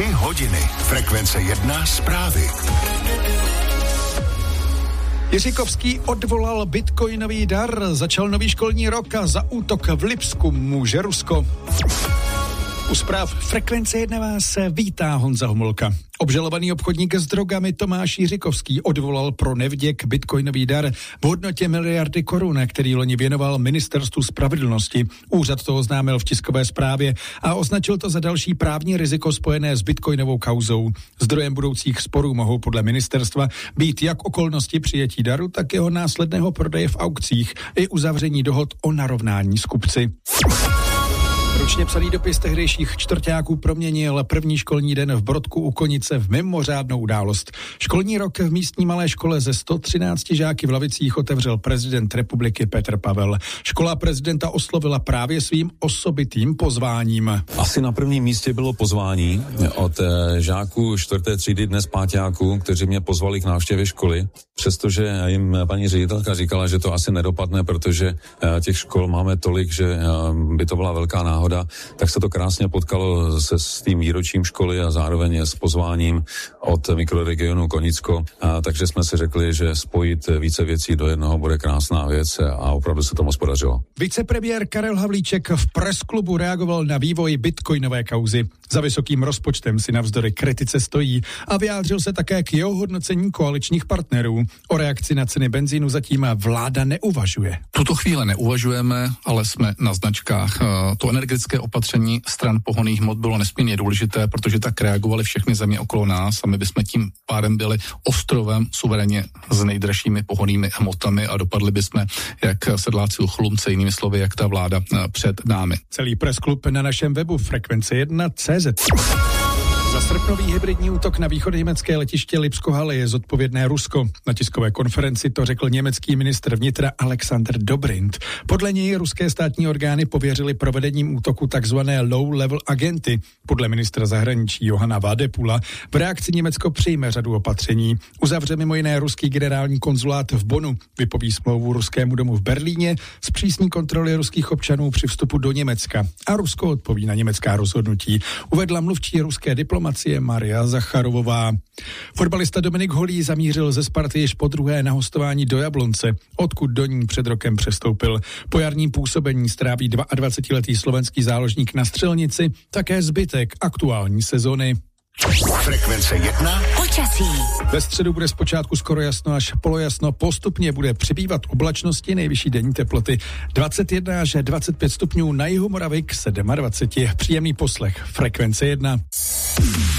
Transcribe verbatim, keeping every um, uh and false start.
Tři hodiny. Frekvence jedna zprávy. Jiříkovský odvolal bitcoinový dar, začal nový školní rok a za útok v Lipsku může Rusko. U zpráv Frekvence jedna vás vítá Honza Homolka. Obžalovaný obchodník s drogami Tomáš Jiříkovský odvolal pro nevděk bitcoinový dar v hodnotě miliardy korun, který loni věnoval Ministerstvu spravedlnosti. Úřad to oznámil v tiskové zprávě a označil to za další právní riziko spojené s bitcoinovou kauzou. Zdrojem budoucích sporů mohou podle ministerstva být jak okolnosti přijetí daru, tak jeho následného prodeje v aukcích i uzavření dohod o narovnání s kupci. Ručně psaný dopis tehdejších čtvrťáků proměnil první školní den v Brodku u Konice v mimořádnou událost. Školní rok v místní malé škole ze sto třináct žáky v lavicích otevřel prezident republiky Petr Pavel. Škola prezidenta oslovila právě svým osobitým pozváním. Asi na prvním místě bylo pozvání od žáků čtvrté třídy, dnes páťáků, kteří mě pozvali k návštěvě školy, přestože jim paní ředitelka říkala, že to asi nedopadne, protože těch škol máme tolik, že by to byla velká náhoda. Tak se to krásně potkalo se s tím výročím školy a zároveň s pozváním od mikroregionu Konicko. A takže jsme si řekli, že spojit více věcí do jednoho bude krásná věc a opravdu se to moc podařilo. Vicepremiér Karel Havlíček v presklubu reagoval na vývoj bitcoinové kauzy. Za vysokým rozpočtem si navzdory kritice stojí a vyjádřil se také k jeho hodnocení koaličních partnerů. O reakci na ceny benzínu zatím vláda neuvažuje. Tuto chvíli neuvažujeme, ale jsme na značkách. To energetické opatření stran pohonných hmot bylo nesmírně důležité, protože tak reagovaly všechny země okolo nás a my bychom tím pádem byli ostrovem suverénně s nejdražšími pohonnými hmotami a dopadli bychom jak sedláci u chlumce, jinými slovy, jak ta vláda před námi. Celý pressklub na našem webu frekvence jedna tečka cé zet. Za srpnový hybridní útok na východoněmecké letiště Lipsko-Halle je zodpovědné Rusko. Na tiskové konferenci to řekl německý ministr vnitra Alexander Dobrindt. Podle něj ruské státní orgány pověřily provedením útoku takzvané low-level agenty. Podle ministra zahraničí Johana Vadepula v reakci Německo přijme řadu opatření. Uzavře mimo jiné ruský generální konzulát v Bonnu, vypoví smlouvu ruskému domu v Berlíně, zpřísní kontroly ruských občanů při vstupu do Německa. A Rusko odpoví na německá rozhodnutí, uvedla mluvčí ruské diplomacie Maria Zacharovová. Fotbalista Dominik Holý zamířil ze Sparty již po druhé na hostování do Jablonce, odkud do ní před rokem přestoupil. Po jarním působení stráví dvacetiletý slovenský záložník na střelnici také zbytek aktuální sezony. Frekvence jedna. Počasí. Ve středu bude zpočátku skoro jasno až polojasno, postupně bude přibývat oblačnosti, nejvyšší denní teploty dvacet jedna až dvacet pět stupňů, na jihu Moravy k dvacet sedm. Příjemný poslech. Frekvence jedna.